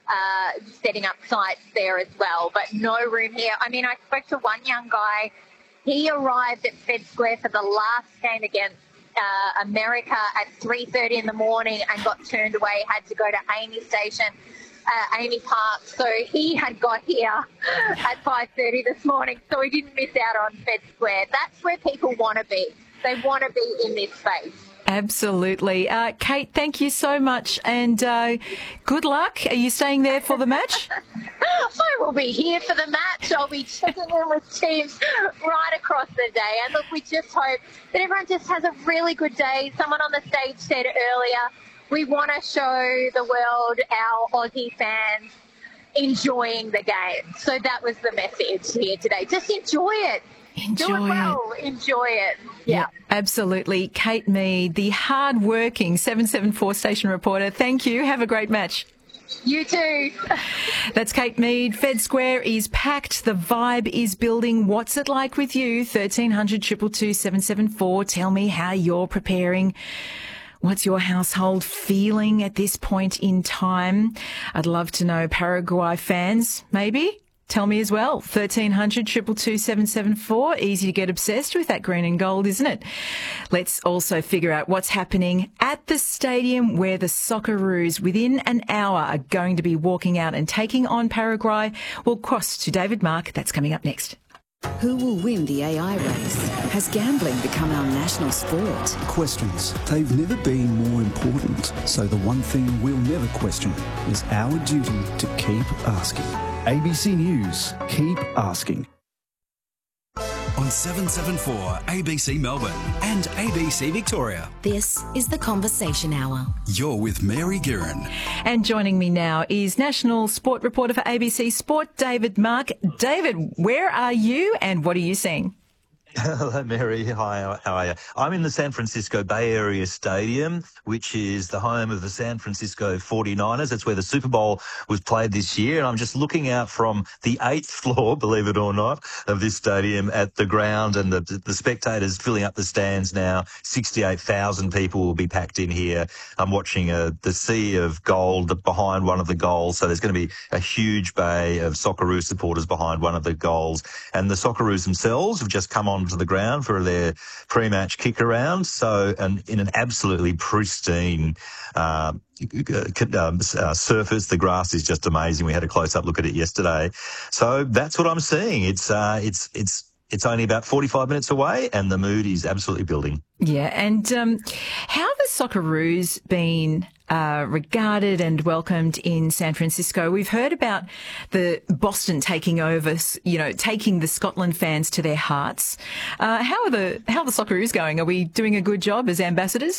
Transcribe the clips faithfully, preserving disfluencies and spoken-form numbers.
uh, setting up sites there as well, but no room here. I mean, I spoke to one young guy. He arrived at Fed Square for the last game against uh, America at three thirty in the morning and got turned away, had to go to Amy Station, uh, Amy Park. So he had got here at five thirty this morning, so he didn't miss out on Fed Square. That's where people want to be. They want to be in this space. Absolutely. Uh, Kate, thank you so much, and uh, good luck. Are you staying there for the match? I will be here for the match. I'll be checking in with teams right across the day. And look, we just hope that everyone just has a really good day. Someone on the stage said earlier, we want to show the world our Aussie fans enjoying the game. So that was the message here today. Just enjoy it. Enjoy Do it well. it. Enjoy it. Yeah. yeah. Absolutely. Kate Mead, the hard-working seven seven four station reporter. Thank you. Have a great match. You too. That's Kate Mead. Fed Square is packed. The vibe is building. What's it like with you? thirteen hundred, two two two, seven seven four. Tell me how you're preparing. What's your household feeling at this point in time? I'd love to know. Paraguay fans, maybe? Tell me as well. thirteen hundred, two two two, seven seven four. Easy to get obsessed with that green and gold, isn't it? Let's also figure out what's happening at the stadium where the Socceroos within an hour are going to be walking out and taking on Paraguay. We'll cross to David Mark. That's coming up next. Who will win the A I race? Has gambling become our national sport? Questions. They've never been more important. So the one thing we'll never question is our duty to keep asking. A B C News. Keep asking. On seven seven four A B C Melbourne and A B C Victoria. This is the Conversation Hour. You're with Mary Guerin. And joining me now is national sport reporter for A B C Sport, David Mark. David, where are you and what are you seeing? Hello, Mary. Hi, how are you? I'm in the San Francisco Bay Area Stadium, which is the home of the San Francisco forty-niners. That's where the Super Bowl was played this year. And I'm just looking out from the eighth floor, believe it or not, of this stadium at the ground, and the, the spectators filling up the stands now. sixty-eight thousand people will be packed in here. I'm watching a, the sea of gold behind one of the goals. So there's going to be a huge bay of Socceroos supporters behind one of the goals. And the Socceroos themselves have just come on to the ground for their pre-match kick around. So, and in an absolutely pristine uh, um, uh, surface, the grass is just amazing. We had a close-up look at it yesterday. So that's what I'm seeing. It's uh, it's it's it's only about forty-five minutes away, and the mood is absolutely building. Yeah, and um, how have the Socceroos been uh, regarded and welcomed in San Francisco? We've heard about the Boston taking over, you know, taking the Scotland fans to their hearts. Uh, how are the how are the Socceroos going? Are we doing a good job as ambassadors?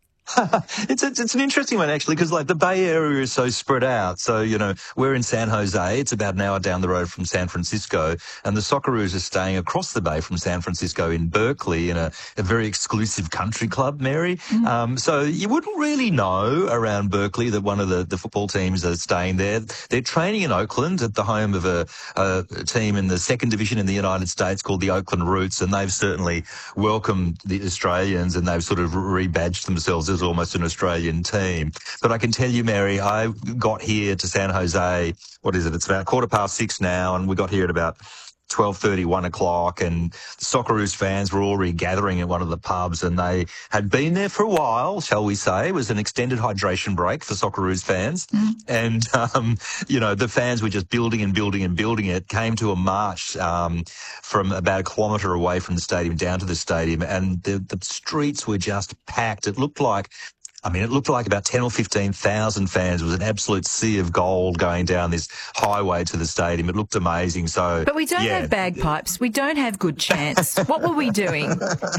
it's, it's it's an interesting one, actually, because, like, the Bay Area is so spread out. So, you know, we're in San Jose. It's about an hour down the road from San Francisco. And the Socceroos are staying across the bay from San Francisco in Berkeley in a, a very exclusive country club, Mary. Mm. Um, so you wouldn't really know around Berkeley that one of the, the football teams are staying there. They're training in Oakland at the home of a, a team in the second division in the United States called the Oakland Roots. And they've certainly welcomed the Australians, and they've sort of rebadged themselves as almost an Australian team. But I can tell you, Mary, I got here to San Jose, what is it? It's about quarter past six now, and we got here at about twelve thirty, one o'clock, and the Socceroos fans were already gathering at one of the pubs, and they had been there for a while, shall we say. It was an extended hydration break for Socceroos fans. Mm. And, um, you know, the fans were just building and building and building it, came to a march um, from about a kilometre away from the stadium down to the stadium, and the, the streets were just packed. It looked like I mean, it looked like about ten or fifteen thousand fans. It was an absolute sea of gold going down this highway to the stadium. It looked amazing. So, But we don't yeah. have bagpipes. We don't have good chants. What were we doing?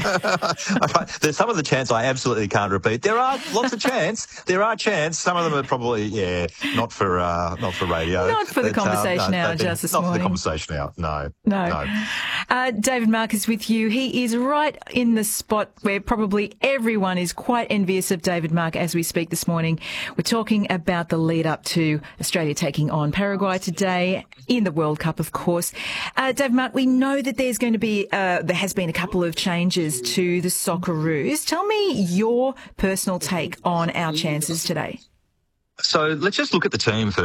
There's some of the chants I absolutely can't repeat. There are lots of chants. There are chants. Some of them are probably, yeah, not for uh, not for radio. Not for the but, conversation uh, no, hour just this not morning. Not for the conversation hour, no. No. no. Uh, David Mark is with you. He is right in the spot where probably everyone is quite envious of David Mark as we speak this morning. We're talking about the lead up to Australia taking on Paraguay today in the World Cup, of course. Uh, David Mark, we know that there's going to be, uh, there has been a couple of changes to the Socceroos. Tell me your personal take on our chances today. So let's just look at the team first.